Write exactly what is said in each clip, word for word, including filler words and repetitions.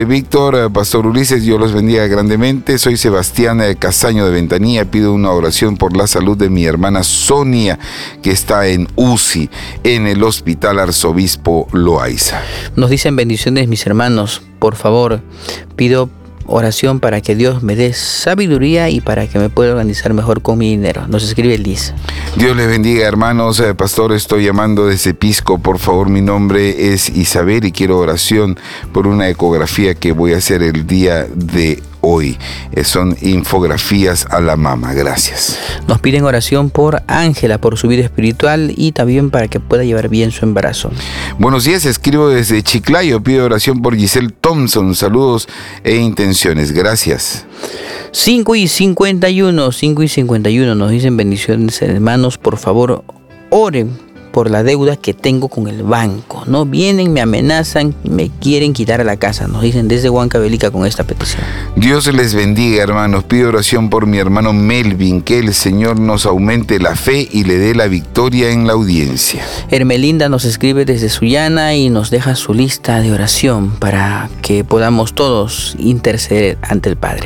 Víctor, Pastor Ulises, Dios los bendiga grandemente. Soy Sebastián Castaño de Ventanilla. Pido una oración por la salud de mi hermana Sonia, que está en U C I, en el Hospital Arzobispo Loaiza. Nos dicen bendiciones mis hermanos. Por favor, pido oración para que Dios me dé sabiduría y para que me pueda organizar mejor con mi dinero. Nos escribe Liz. Dios les bendiga, hermanos. Eh, pastor, estoy llamando desde Pisco. Por favor, mi nombre es Isabel y quiero oración por una ecografía que voy a hacer el día de hoy. Eh, son infografías a la mama. Gracias. Nos piden oración por Ángela, por su vida espiritual y también para que pueda llevar bien su embarazo. Buenos días, escribo desde Chiclayo. Pido oración por Giselle Thompson. Saludos e intenciones. Gracias. cinco y cincuenta y uno, cinco y cincuenta y uno nos dicen bendiciones hermanos, por favor oren por la deuda que tengo con el banco. No vienen, me amenazan, me quieren quitar a la casa. Nos dicen desde Huancavelica con esta petición. Dios les bendiga, hermanos. Pido oración por mi hermano Melvin, que el Señor nos aumente la fe y le dé la victoria en la audiencia. Hermelinda nos escribe desde Sullana y nos deja su lista de oración para que podamos todos interceder ante el Padre.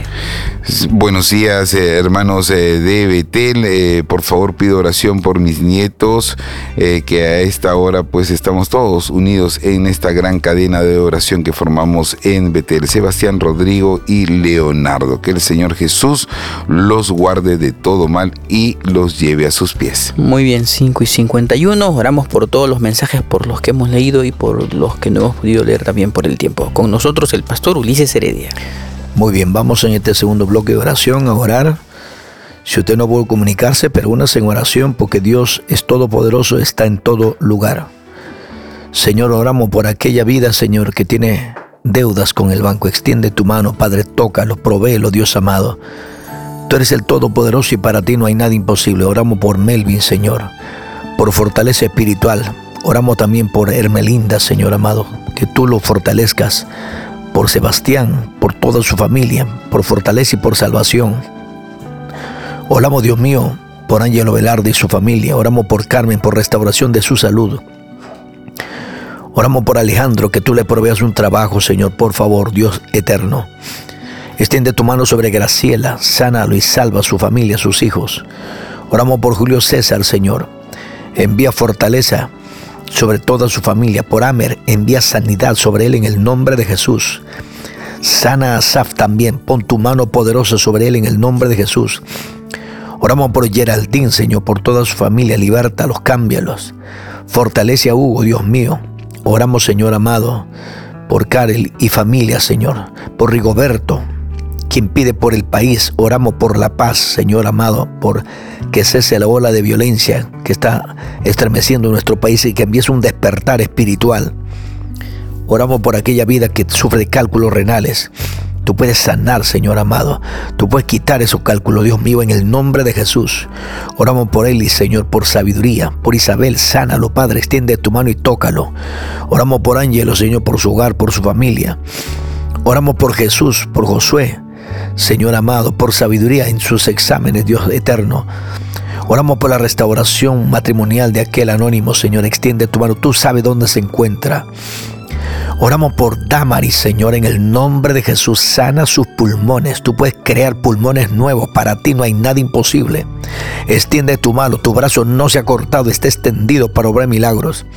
Buenos días, eh, hermanos eh, de Betel. Eh, por favor, pido oración por mis nietos, eh, que a esta hora pues estamos todos unidos en esta gran cadena de oración que formamos en Betel. Sebastián, Rodrigo y Leonardo. Que el Señor Jesús los guarde de todo mal y los lleve a sus pies. Muy bien, cinco y cincuenta y uno. Oramos por todos los mensajes por los que hemos leído y por los que no hemos podido leer también por el tiempo. Con nosotros el pastor Ulises Heredia. Muy bien, vamos en este segundo bloque de oración a orar. Si usted no puede comunicarse, pero únase en oración porque Dios es todopoderoso, está en todo lugar. Señor, oramos por aquella vida, Señor, que tiene deudas con el banco. Extiende tu mano, Padre, tócalo, provéelo, Dios amado. Tú eres el todopoderoso y para ti no hay nada imposible. Oramos por Melvin, Señor, por fortaleza espiritual. Oramos también por Hermelinda, Señor amado, que tú lo fortalezcas. Por Sebastián, por toda su familia, por fortaleza y por salvación. Oramos, Dios mío, por Ángelo Velarde y su familia. Oramos por Carmen, por restauración de su salud. Oramos por Alejandro, que tú le proveas un trabajo, Señor, por favor, Dios eterno. Extiende tu mano sobre Graciela, sánalo y salva a su familia, a sus hijos. Oramos por Julio César, Señor. Envía fortaleza sobre toda su familia. Por Amer, envía sanidad sobre él en el nombre de Jesús. Sana a Asaf también, pon tu mano poderosa sobre él en el nombre de Jesús. Oramos por Geraldine, Señor, por toda su familia, libértalos, cámbialos. Fortalece a Hugo, Dios mío. Oramos, Señor amado, por Karel y familia, Señor, por Rigoberto, quien pide por el país. Oramos por la paz, Señor amado, por que cese la ola de violencia que está estremeciendo nuestro país y que envíes un despertar espiritual. Oramos por aquella vida que sufre de cálculos renales. Tú puedes sanar, Señor amado. Tú puedes quitar esos cálculos, Dios mío, en el nombre de Jesús. Oramos por él, Señor, por sabiduría. Por Isabel, sánalo, Padre, extiende tu mano y tócalo. Oramos por Ángelo, Señor, por su hogar, por su familia. Oramos por Jesús, por Josué, Señor amado, por sabiduría en sus exámenes, Dios eterno. Oramos por la restauración matrimonial de aquel anónimo, Señor, extiende tu mano. Tú sabes dónde se encuentra. Oramos por Damaris, Señor, en el nombre de Jesús. Sana sus pulmones. Tú puedes crear pulmones nuevos. Para ti no hay nada imposible. Extiende tu mano. Tu brazo no se ha cortado. Está extendido para obrar milagros.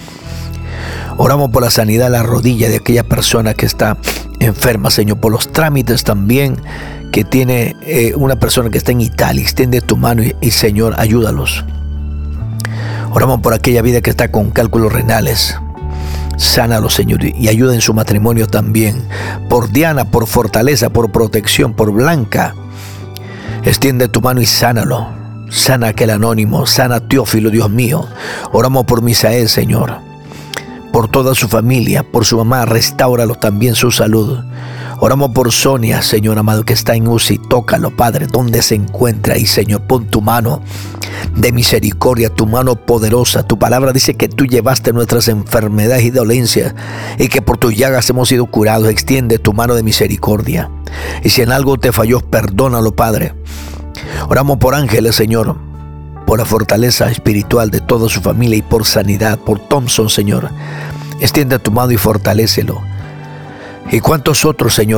Oramos por la sanidad de la rodilla de aquella persona que está enferma, Señor. Por los trámites también que tiene eh, una persona que está en Italia. Extiende tu mano y, y, Señor, ayúdalos. Oramos por aquella vida que está con cálculos renales. Sánalo, Señor, y ayuda en su matrimonio también. Por Diana, por fortaleza, por protección, por Blanca. Extiende tu mano y sánalo. Sana aquel anónimo, sana a Teófilo, Dios mío. Oramos por Misael, Señor. Por toda su familia, por su mamá, restáuralo también su salud. Oramos por Sonia, Señor amado, que está en U C I. Tócalo, Padre, donde se encuentra. Y, Señor, pon tu mano de misericordia, tu mano poderosa. Tu palabra dice que tú llevaste nuestras enfermedades y dolencias y que por tus llagas hemos sido curados. Extiende tu mano de misericordia. Y si en algo te falló, perdónalo, Padre. Oramos por Ángeles, Señor, por la fortaleza espiritual de toda su familia y por sanidad. Por Thompson, Señor, extiende tu mano y fortalécelo. ¿Y cuántos otros, Señor,